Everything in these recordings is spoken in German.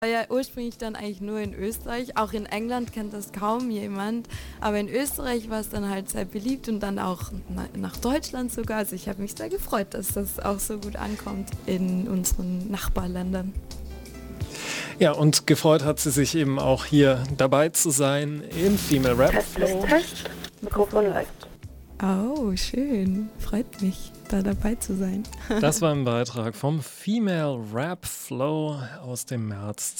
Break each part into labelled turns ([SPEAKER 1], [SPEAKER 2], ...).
[SPEAKER 1] War ja ursprünglich dann eigentlich nur in Österreich. Auch in England kennt das kaum jemand. Aber in Österreich war es dann halt sehr beliebt und dann auch nach Deutschland sogar. Also ich habe mich sehr gefreut, dass das auch so gut ankommt in unseren Nachbarländern.
[SPEAKER 2] Ja, und gefreut hat sie sich eben auch hier dabei zu sein im Female Rap Flow.
[SPEAKER 3] Test. Mikrofon läuft.
[SPEAKER 1] Oh, schön. Freut mich, da dabei zu sein.
[SPEAKER 2] Das war ein Beitrag vom Female Rap Flow aus dem März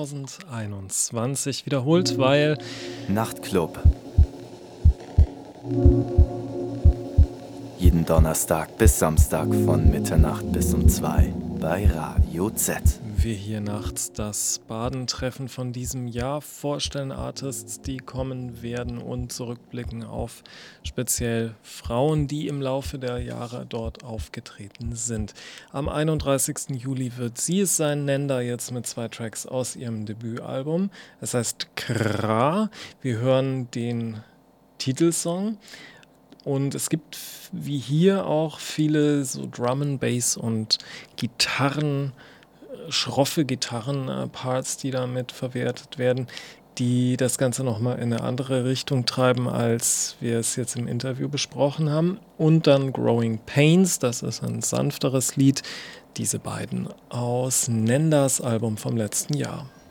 [SPEAKER 2] 2021. Wiederholt, weil
[SPEAKER 4] Nachtclub. Jeden Donnerstag bis Samstag von Mitternacht bis um 2 bei Radio Z.
[SPEAKER 2] wir hier nachts das Badentreffen von diesem Jahr vorstellen. Artists, die kommen werden und zurückblicken auf speziell Frauen, die im Laufe der Jahre dort aufgetreten sind. Am 31. Juli wird sie es sein, Nenda jetzt mit 2 Tracks aus ihrem Debütalbum. Es heißt Kra. Wir hören den Titelsong. Und es gibt wie hier auch viele so Drum and Bass und Gitarren, schroffe Gitarrenparts, die damit verwertet werden, die das Ganze nochmal in eine andere Richtung treiben, als wir es jetzt im Interview besprochen haben. Und dann Growing Pains, das ist ein sanfteres Lied. Diese beiden aus Nendas Album vom letzten Jahr.